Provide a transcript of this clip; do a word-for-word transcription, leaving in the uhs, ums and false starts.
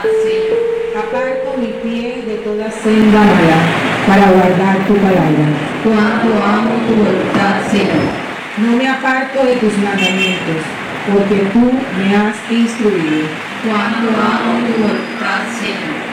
Señor. Aparto mi pie de toda senda mala para guardar tu palabra. Cuánto amo tu voluntad, Señor. No me aparto de tus mandamientos, porque tú me has instruido. Cuánto amo tu voluntad, Señor.